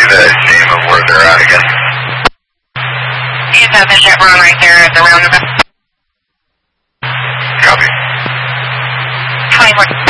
the name of where they're at again? It's at the Chevron right there at the roundabout. Copy. 24.